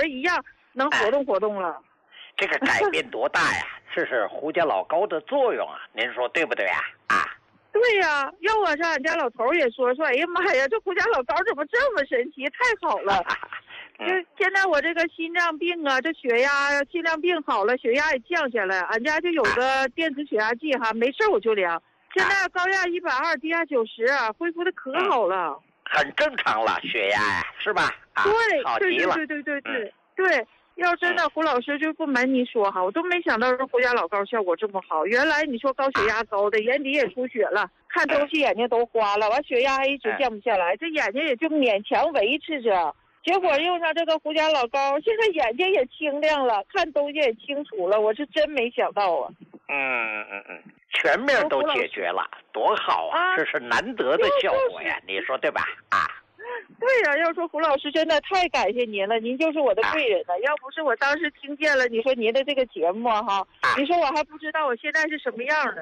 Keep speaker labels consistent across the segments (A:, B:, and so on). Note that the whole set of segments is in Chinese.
A: 一样能活动活动了。
B: 这个改变多大呀？这是胡家老高的作用啊，您说对不对呀？
A: 对呀，要我上俺家老头也说，哎呀妈呀，这胡家老高怎么这么神奇，太好了。就现在我这个心脏病啊，这血压心脏病好了，血压也降下来，俺家就有个电子血压计哈，没事我就量。现在高压120，低压90，恢复的可好了。
B: 很正常了，血压呀，是吧？
A: 对，
B: 好极了。
A: 对。要真的胡老师就不瞒你说哈，我都没想到说胡家老高效果这么好。原来你说高血压高的，眼底也出血了，看东西眼睛都花了，完血压还一直降不下来，这眼睛也就勉强维持着。结果用上这个胡家老高，现在眼睛也清亮了，看东西也清楚了，我是真没想到啊。
B: 全面都解决了，多好啊！这是难得的效果呀，你说对吧？
A: 对呀，要说胡老师真的太感谢您了，您就是我的贵人了。要不是我当时听见了你说您的这个节目哈，你说我还不知道我现在是什么样呢。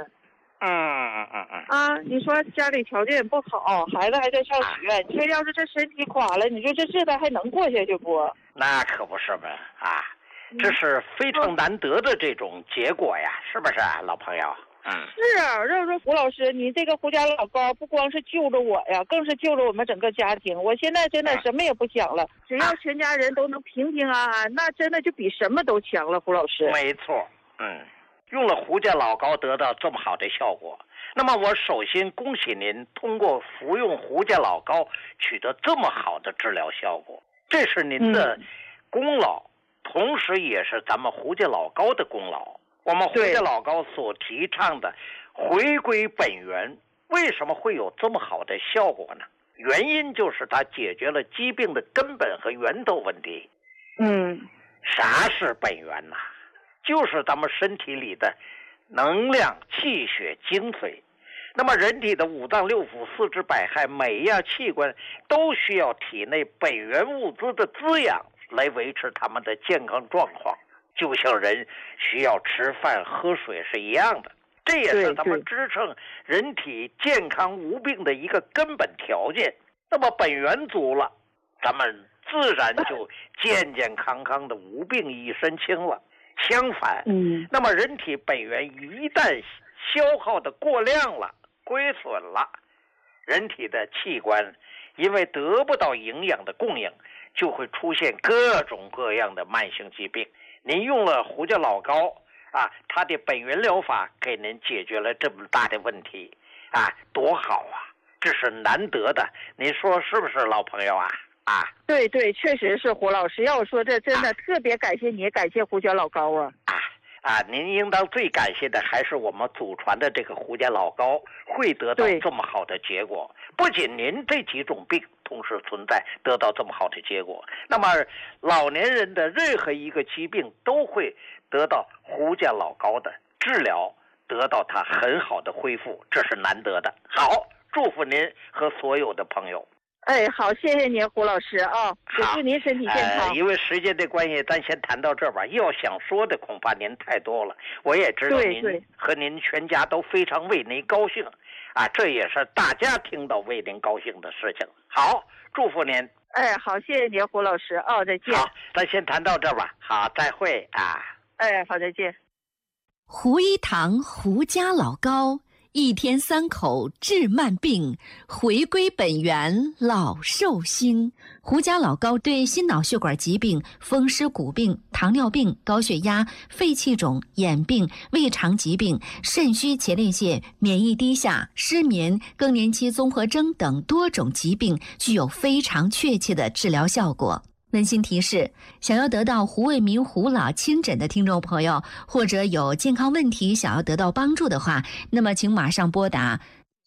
A: 你说家里条件也不好，孩子还在上学，你说要是这身体垮了，你说这日子还能过下去不？
B: 那可不是呗这是非常难得的这种结果呀，是不是老朋友？
A: 是啊，要说胡老师，你这个胡家老高不光是救了我呀，更是救了我们整个家庭。我现在真的什么也不想了，只要全家人都能平平安安，那真的就比什么都强了。胡老师，
B: 没错，用了胡家老高得到这么好的效果，那么我首先恭喜您通过服用胡家老高取得这么好的治疗效果，这是您的功劳，同时也是咱们胡家老高的功劳。我们胡家老高所提倡的回归本源，为什么会有这么好的效果呢？原因就是它解决了疾病的根本和源头问题。啥是本源呢？就是咱们身体里的能量、气血、精髓。那么人体的五脏六腑、四肢百骸，每一样器官都需要体内本源物资的滋养来维持他们的健康状况，就像人需要吃饭喝水是一样的。这也是咱们支撑人体健康无病的一个根本条件。那么本源足了，咱们自然就健健康康的无病一身轻了。相反，那么人体本源一旦消耗的过量了、亏损了，人体的器官因为得不到营养的供应，就会出现各种各样的慢性疾病。您用了胡家老高它的本源疗法给您解决了这么大的问题多好啊！这是难得的，您说是不是老朋友啊？
A: 对，确实是胡老师。要我说，这真的特别感谢你，感谢胡家老高
B: 您应当最感谢的还是我们祖传的这个胡家老高会得到这么好的结果。不仅您这几种病同时存在得到这么好的结果，那么老年人的任何一个疾病都会得到胡家老高的治疗，得到他很好的恢复，这是难得的。好，祝福您和所有的朋友。
A: 好，谢谢您胡老师也祝您身体健康。
B: 因为时间的关系，咱先谈到这吧。要想说的恐怕您太多了，我也知道您和您全家都非常为您高兴这也是大家听到为您高兴的事情。好，祝福您。
A: 好，谢谢您胡老师再见。
B: 好，咱先谈到这吧。好，再会
A: 好，再见。
C: 胡一堂胡家老高，1天3口治慢病，回归本源老寿星。胡家老高对心脑血管疾病、风湿骨病、糖尿病、高血压、肺气肿、眼病、胃肠疾病、肾虚前列腺、免疫低下、失眠、更年期综合征等多种疾病具有非常确切的治疗效果。温馨提示，想要得到胡卫民胡老亲诊的听众朋友，或者有健康问题想要得到帮助的话，那么请马上拨打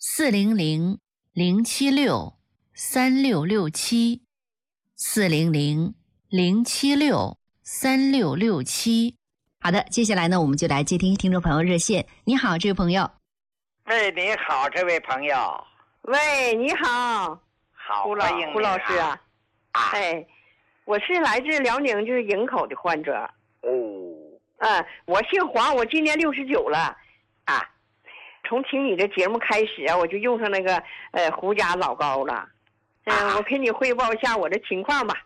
C: 400-076-3667 400-076-3667。好的，接下来呢，我们就来接听听众朋友热线。你好，这位朋友。
B: 喂，你好，这位朋友。
D: 喂，你好。
B: 好，
D: 胡老师我是来自辽宁，就是营口的患者。我姓黄，我今年69了。从听你的节目开始我就用上那个胡家老高了。我给你汇报一下我的情况吧。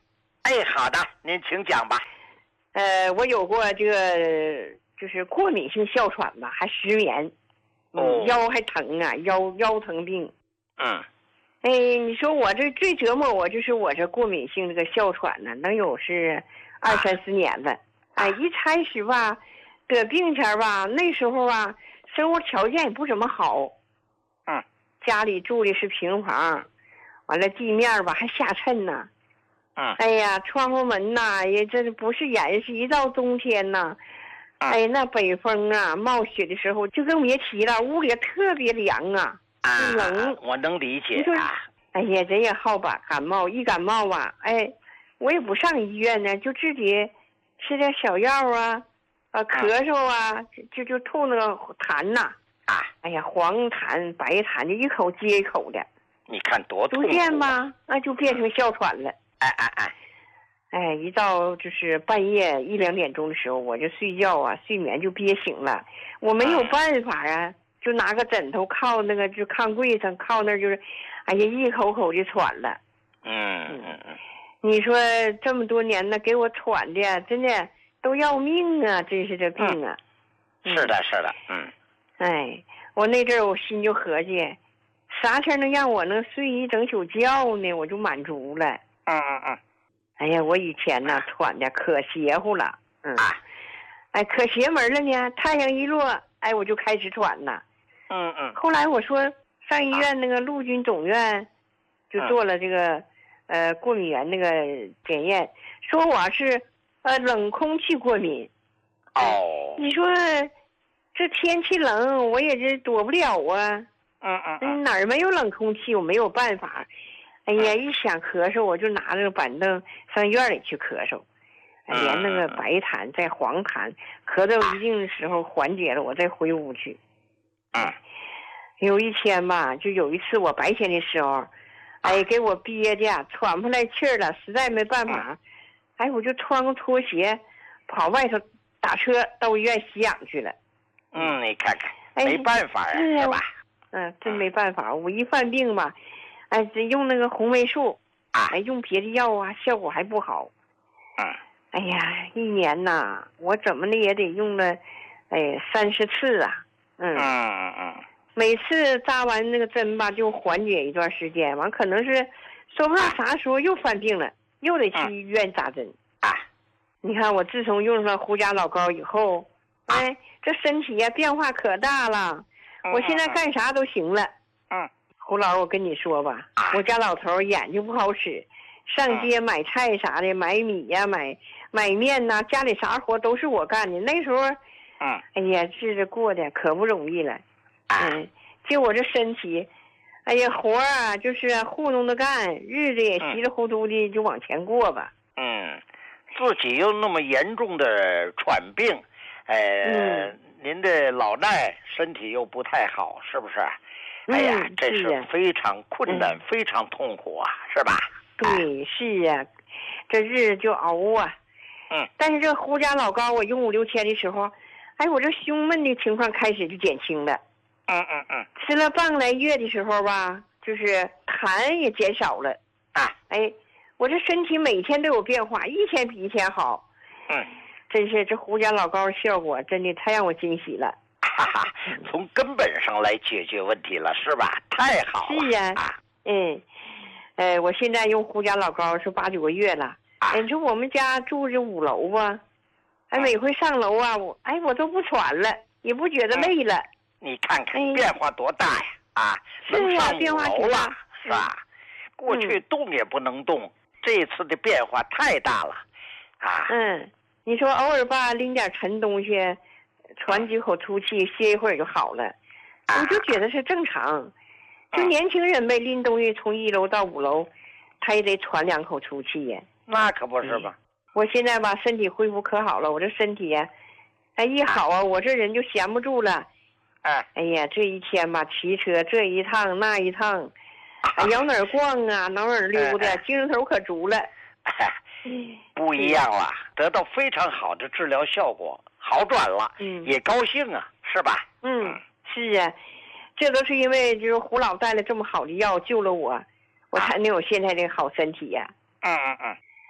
B: 哎，好的，您请讲吧。
D: 我有过这个就是过敏性哮喘吧，还失眠，腰还疼啊，腰疼病。哎，你说我这最折磨我就是我这过敏性这个哮喘呢，能有是20-30年了。哎，一开始吧，得病前吧，那时候吧，生活条件也不怎么好。家里住的是平房，完了地面吧还下沉呢。哎呀，窗户门呐也真不是严实，一到冬天呐，哎，那北风啊冒雪的时候就更别提了，屋里特别凉啊，冷。
B: 我能理解啊。
D: 哎呀，人也好吧，感冒一感冒啊，哎，我也不上医院呢，就自己吃点小药啊，咳嗽啊，就吐那个痰呐。哎呀，黄痰白痰就一口接一口的，
B: 你看多痛苦。
D: 逐渐吧，那就变成哮喘了。哎，一到就是半夜1-2点钟的时候，我就睡觉啊，睡眠就憋醒了，我没有办法啊，就拿个枕头靠那个就炕柜上靠那儿，就是，哎呀，一口口的喘了。你说这么多年呢，给我喘的真的都要命啊，真是这病啊。
B: 是的，是的，
D: 哎，我那阵儿我心就合计，啥天能让我能睡一整宿觉呢，我就满足了。哎呀，我以前呢喘的可邪乎了，哎，可邪门了呢。太阳一落，哎，我就开始喘了。后来我说上医院那个陆军总院，就做了这个过敏源那个检验，说我是冷空气过敏。你说这天气冷，我也是躲不了啊。哪儿没有冷空气，我没有办法。哎呀，一想咳嗽，我就拿着个板凳上院里去咳嗽，连那个白痰再黄痰，咳到一定的时候缓解了，我再回屋去。有一天吧，就有一次我白天的时候，哎，给我憋的喘不来气儿了，实在没办法，哎，我就穿个拖鞋跑外头打车到医院吸氧去了。
B: 你看看，没办法呀，是吧？
D: 真没办法，我一犯病吧。哎，用那个红霉素，哎，用别的药啊，效果还不好。哎呀，一年呐，我怎么的也得用了，哎，30次啊。每次扎完那个针吧，就缓解一段时间，完可能是说不上啥时候又犯病了，又得去医院扎针。你看我自从用上胡家老膏以后，哎，这身体呀变化可大了，我现在干啥都行了。胡老，我跟你说吧，我家老头眼睛不好使，上街买菜啥的，买米呀，买面呐，家里啥活都是我干的。那时候，哎呀，日子过得可不容易了。就我这身体，哎呀，活啊就是糊弄着干，日子也稀里糊涂的就往前过吧。
B: 自己又那么严重的喘病，您的老奈身体又不太好，是不是？哎呀，这是非常困难，非常痛苦啊，是吧？
D: 对，是啊，这日子就熬啊。但是这胡家老膏我用5-6天的时候，哎，我这胸闷的情况开始就减轻了。吃了半个来月的时候吧，就是痰也减少了。哎，我这身体每天都有变化，一天比一天好。真是这胡家老膏效果真的太让我惊喜了。
B: 从根本上来解决问题了，是吧？太好了。
D: 是呀。我现在用胡家老膏是8-9个月了。你说我们家住着5楼吧，哎，每回上楼啊，我都不喘了，也不觉得累了。
B: 你看看变化多大呀！能上5楼了，是吧？过去动也不能动，这次的变化太大了。
D: 你说偶尔吧，拎点沉东西，喘几口粗气，歇一会儿就好了，我就觉得是正常。就年轻人呗，拎东西从1楼到5楼，他也得喘2口粗气呀。
B: 那可不是吧？
D: 我现在吧，身体恢复可好了，我这身体呀，哎，一好啊，我这人就闲不住了。哎呀，这一天吧，骑车这一趟那一趟，摇哪儿逛啊，哪儿溜达，精神头可足了。
B: 不一样了，得到非常好的治疗效果，好转了，也高兴啊，是吧？
D: 是啊，这都是因为就是胡老带了这么好的药救了我，我才能有现在这个好身体呀。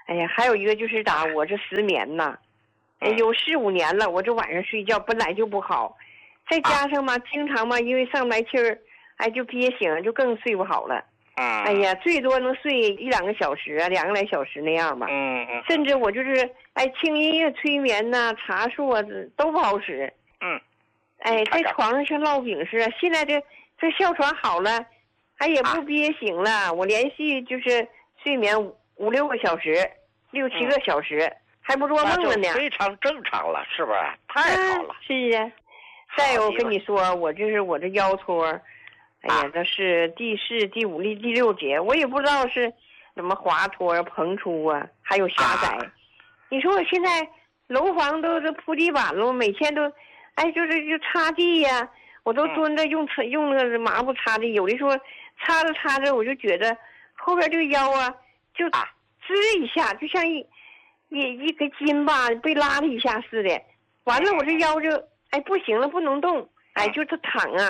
D: 哎呀，还有一个就是我这失眠呐，有4、5年了，我这晚上睡觉本来就不好，再加上嘛，经常嘛，因为上来气儿，就憋醒，就更睡不好了。哎呀，最多能睡1、2个小时2个来小时那样吧。甚至我就是轻音乐催眠呐、茶树啊都不好使。在床上像烙饼似的。现在这哮喘好了，也不憋醒了。我连续就是睡眠5、6个小时，6、7个小时，还不做梦了呢。
B: 非常正常了，是不是？太好了。
D: 是啊。再有，我跟你说，我这腰托。这是第4、第5、第6节，我也不知道是怎么滑脱、膨出啊，还有狭窄。你说我现在楼房都铺地板了，每天都，就擦地呀，我都蹲着用那个抹布擦地，有的时候擦着擦着，我就觉得后边这个腰就滋一下，就像一个筋吧被拉了一下似的。完了，我这腰就不行了，不能动。就是躺了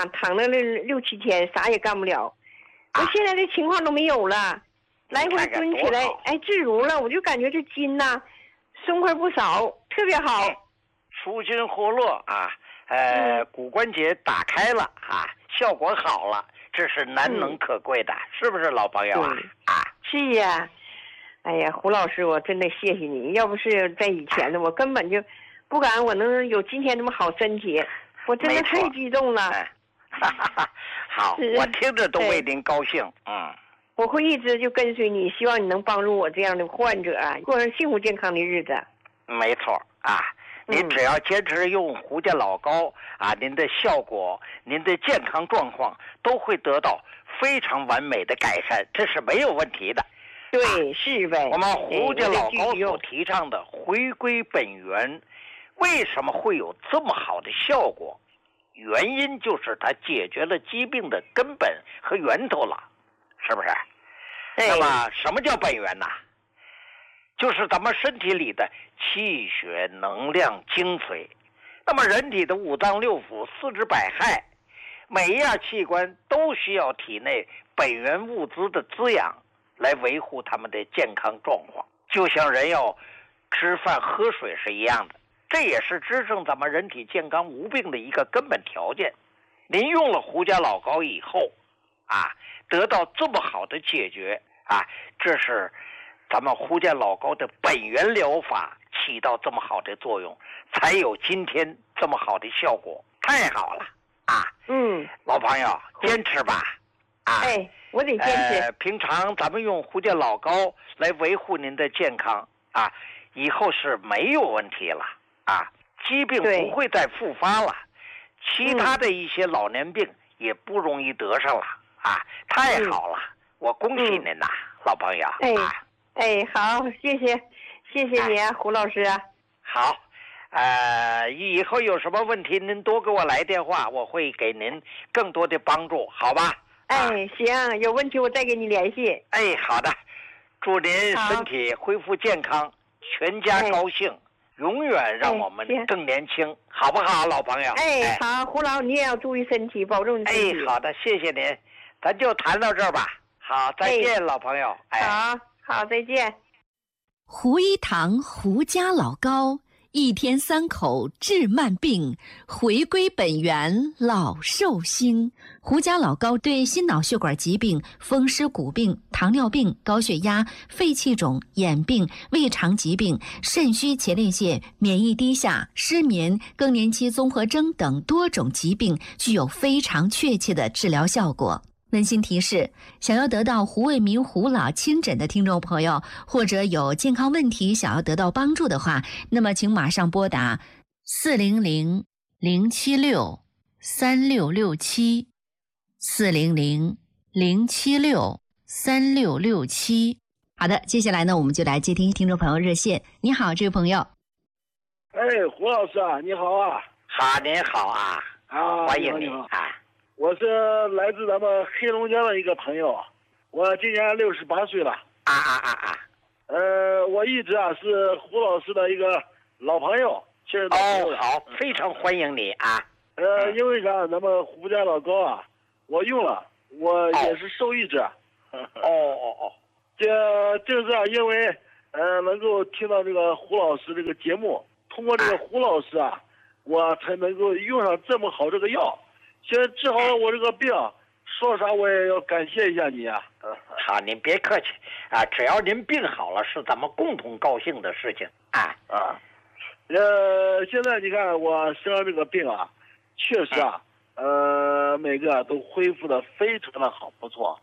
D: 6、7天，啥也干不了。我现在这情况都没有了，来回蹲起来，自如了。我就感觉这筋呐，松快不少，特别好。
B: 舒筋活络啊，骨关节打开了啊，效果好了，这是难能可贵的，是不是老朋友啊？
D: 是呀。哎呀，胡老师，我真的谢谢你，要不是在以前的，我根本就不敢我能有今天这么好身体。我真的太激动了。
B: 好，我听着都为您高兴。
D: 我会一直就跟随你，希望你能帮助我这样的患者过上幸福健康的日子。
B: 没错您只要坚持用胡家老高您的效果、您的健康状况都会得到非常完美的改善，这是没有问题的。
D: 对，是呗。
B: 我们胡家老高所提倡的回归本源。为什么会有这么好的效果？原因就是它解决了疾病的根本和源头了，是不是？那么什么叫本源呢？就是咱们身体里的气血能量精髓。那么人体的5脏6腑、4肢百骸，每一样器官都需要体内本源物资的滋养，来维护他们的健康状况。就像人要吃饭喝水是一样的。这也是支撑咱们人体健康无病的一个根本条件。您用了胡家老高以后得到这么好的解决这是咱们胡家老高的本源疗法起到这么好的作用，才有今天这么好的效果，太好了老朋友，坚持吧
D: 我得坚持。
B: 平常咱们用胡家老高来维护您的健康以后是没有问题了疾病不会再复发了，其他的一些老年病也不容易得上了太好了，我恭喜您呐，老朋友
D: 好，谢谢你胡老师
B: 好，以后有什么问题您多给我来电话，我会给您更多的帮助，好吧？
D: 行，有问题我再给你联系。
B: 好的，祝您身体恢复健康，全家高兴，永远让我们更年轻，好不好，老朋友？
D: 好，胡老，你也要注意身体，保重身体。
B: 好的，谢谢您，咱就谈到这儿吧。好，再见，老朋友。
D: 好，再见。
C: 胡一堂胡家老高，1天3口治慢病，回归本源老寿星。胡家老高对心脑血管疾病、风湿骨病、糖尿病、高血压、肺气肿、眼病、胃肠疾病、肾虚前列腺、免疫低下、失眠、更年期综合征等多种疾病具有非常确切的治疗效果。温馨提示：想要得到胡卫民胡老亲诊的听众朋友，或者有健康问题想要得到帮助的话，那么请马上拨打400-076-3667 400-076-3667。好的，接下来呢，我们就来接听听众朋友热线。你好，这位朋友。
E: 胡老师你好
B: 好，您好欢迎您
E: 我是来自咱们黑龙江的一个朋友，我今年68岁了。我一直是胡老师的一个老朋友，现在
B: 好，非常欢迎你
E: 因为啥，咱们胡家老高我用了，我也是受益者。
B: 这
E: 这是因为能够听到这个胡老师这个节目，通过这个胡老师啊，我才能够用上这么好这个药，现在治好了我这个病，说啥我也要感谢一下你啊。
B: 好，您别客气啊，只要您病好了，是咱们共同高兴的事情啊。
E: 现在你看我生了这个病啊，确实啊，每个都恢复的非常的好，不错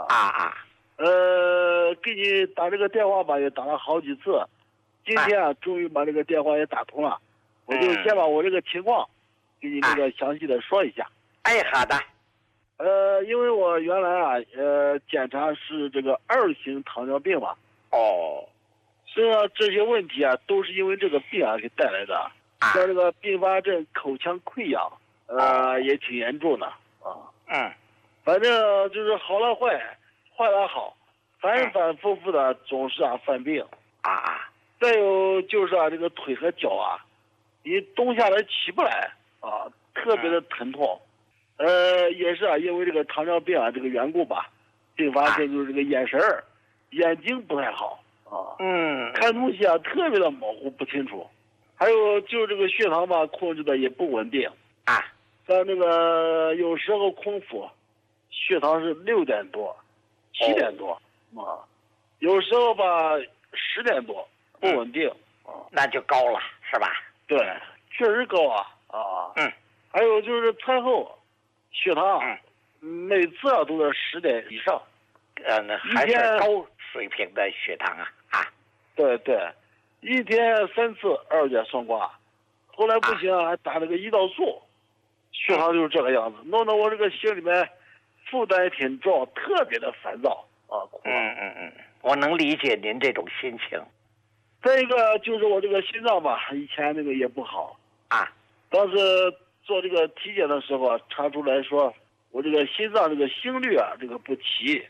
E: 给你打这个电话吧，也打了好几次，今天啊，终于把这个电话也打通了，我就先把我这个情况给你这个详细的说一下。
B: 哎，好的。
E: 因为我原来啊，检查是这个2型糖尿病嘛。实际上这些问题啊，都是因为这个病啊给带来的。像这个并发症口腔溃疡，也挺严重的反正就是好了坏，坏了好，反反复复的总是犯病再有就是这个腿和脚啊，你动下来起不来特别的疼痛。也是因为这个糖尿病这个缘故吧，并发症就是这个眼神眼睛不太好看东西特别的模糊不清楚，还有就是这个血糖吧控制的也不稳定像那个有时候空腹血糖是6点多、7点多有时候吧10点多不稳定
B: 那就高了是吧？
E: 对，确实高还有就是餐后血糖每次都在10点以上
B: 那还是高水平的血糖
E: 对，一天3次2甲双胍，后来不行还打了个胰岛素，血糖就是这个样子，弄得我这个心里面负担也挺重，特别的烦躁
B: 我能理解您这种心情。
E: 再一个就是我这个心脏吧，以前那个也不好当时做这个体检的时候查出来说我这个心脏这个心率这个不齐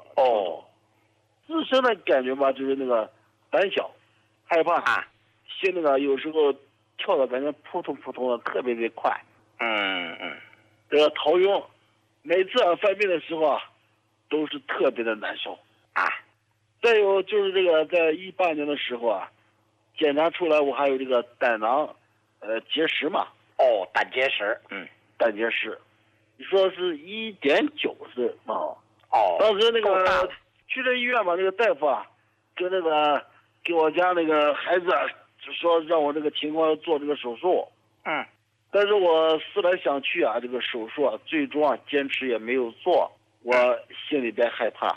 E: 自身的感觉吧就是那个胆小害怕心那个有时候跳的感觉扑通扑通的特别的快这个头晕，每次犯病的时候都是特别的难受再有就是这个在18年的时候检查出来我还有这个胆囊结石嘛
B: 胆结石
E: 胆结石，你说是1.9是当时那个去了医院吧，那个大夫跟那个给我家那个孩子就说让我这个情况做这个手术但是我思来想去这个手术最终坚持也没有做，我心里边害怕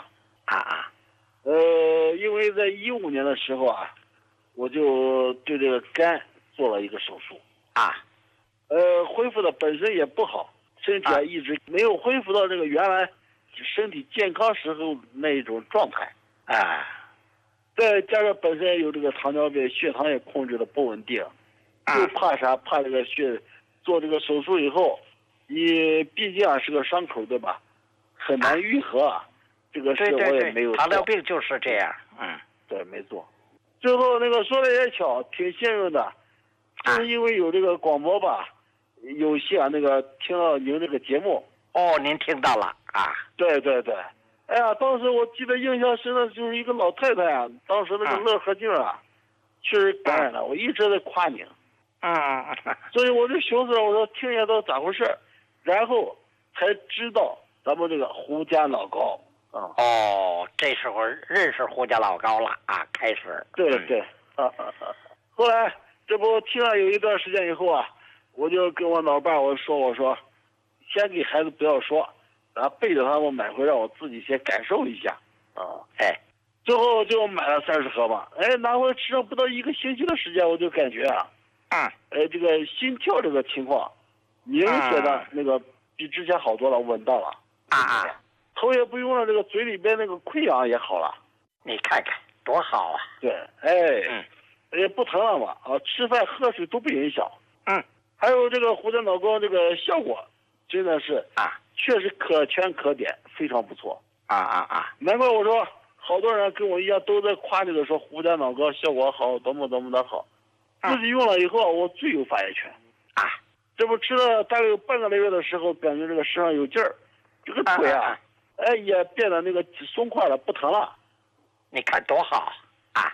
E: 因为在15年的时候我就对这个肝做了一个手术恢复的本身也不好，身体一直没有恢复到这个原来身体健康时候那一种状态再加上本身有这个糖尿病，血糖也控制的不稳定就怕啥？怕这个做这个手术以后，你毕竟是个伤口对吧？很难愈合这个事我也没有做。
B: 糖尿病就是这样
E: 对，没错。最后那个说的也巧，挺幸运的就是因为有这个广播吧，有些那个听到您这个节目
B: 您听到了
E: 对，哎呀，当时我记得印象深的就是一个老太太当时那个乐呵劲确实感染了，我一直在夸你所以我就寻思我说听一下都咋回事，然后才知道咱们这个胡家老高
B: 这时候认识胡家老高了开始
E: 对后来这不听了有一段时间以后我就跟我老伴我说先给孩子不要说，然后背着他们买回让我自己先感受一下最后就买了30盒吧，拿回吃上不到1个星期的时间，我就感觉这个心跳这个情况明显的那个比之前好多了，稳当了头也不用了，这个嘴里边那个溃疡也好了，
B: 你看看多好
E: 对也不疼了嘛吃饭喝水都不影响还有这个胡家老高这个效果真的是确实可圈可点，非常不错难怪我说好多人跟我一样都在夸这个说胡家老高效果好，多么的好自己用了以后我最有发言权这不吃了大概有半个来月的时候，感觉这个身上有劲儿，这个腿也变得那个松快了，不疼了。
B: 你看多好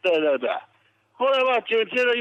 E: 对。后来吧，紧接着